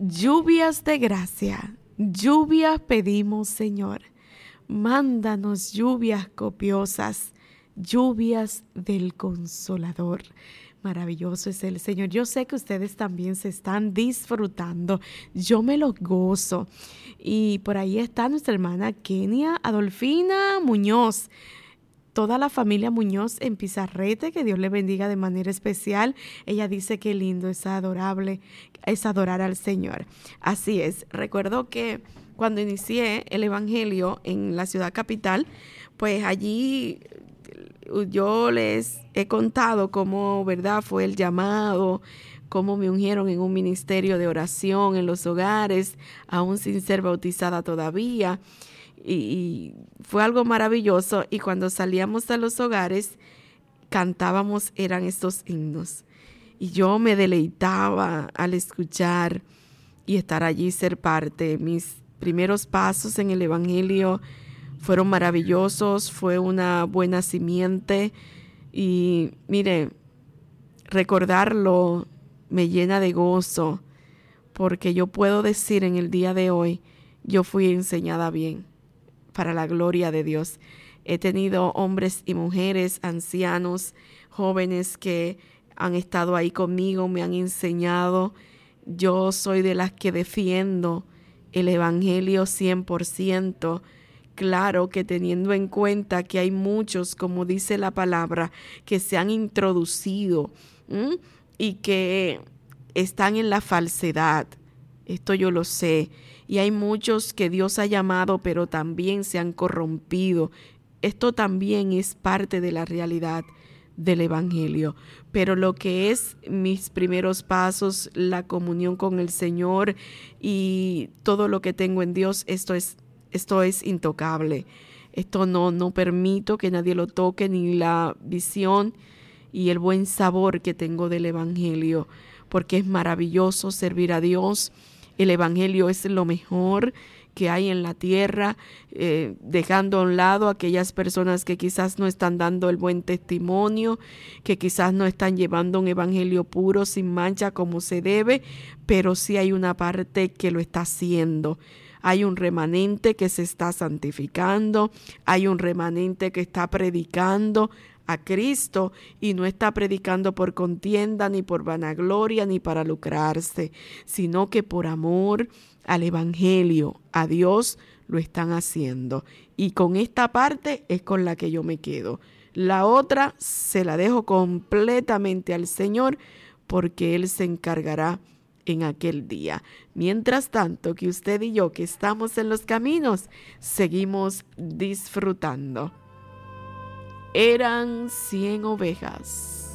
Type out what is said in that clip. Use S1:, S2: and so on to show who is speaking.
S1: Lluvias de gracia, lluvias pedimos, Señor. Mándanos lluvias copiosas, lluvias del Consolador. Maravilloso es el Señor. Yo sé que ustedes también se están disfrutando. Yo me lo gozo. Y por ahí está nuestra hermana Kenia Adolfina Muñoz. Toda la familia Muñoz en Pizarrete, que Dios le bendiga de manera especial. Ella dice que lindo, es adorable, es adorar al Señor. Así es. Recuerdo que cuando inicié el evangelio en la ciudad capital, pues allí yo les he contado cómo, ¿verdad?, fue el llamado, cómo me ungieron en un ministerio de oración en los hogares, aún sin ser bautizada todavía. Y fue algo maravilloso, y cuando salíamos a los hogares cantábamos, eran estos himnos, y yo me deleitaba al escuchar y estar allí, ser parte. Mis primeros pasos en el evangelio fueron maravillosos, fue una buena simiente, y mire, recordarlo me llena de gozo, porque yo puedo decir en el día de hoy, yo fui enseñada bien, para la gloria de Dios. He tenido hombres y mujeres, ancianos, jóvenes que han estado ahí conmigo, me han enseñado. Yo soy de las que defiendo el evangelio 100%. Claro que teniendo en cuenta que hay muchos, como dice la palabra, que se han introducido y que están en la falsedad. Esto yo lo sé. Y hay muchos que Dios ha llamado, pero también se han corrompido. Esto también es parte de la realidad del evangelio. Pero lo que es mis primeros pasos, la comunión con el Señor y todo lo que tengo en Dios, esto es intocable. Esto no permito que nadie lo toque, ni la visión y el buen sabor que tengo del evangelio, porque es maravilloso servir a Dios. El evangelio es lo mejor que hay en la tierra, dejando a un lado a aquellas personas que quizás no están dando el buen testimonio, que quizás no están llevando un evangelio puro, sin mancha, como se debe, pero sí hay una parte que lo está haciendo. Hay un remanente que se está santificando, hay un remanente que está predicando a Cristo y no está predicando por contienda, ni por vanagloria, ni para lucrarse, sino que por amor al evangelio, a Dios, lo están haciendo. Y con esta parte es con la que yo me quedo. La otra se la dejo completamente al Señor, porque Él se encargará en aquel día. Mientras tanto, que usted y yo, que estamos en los caminos, seguimos disfrutando. Eran 100 ovejas.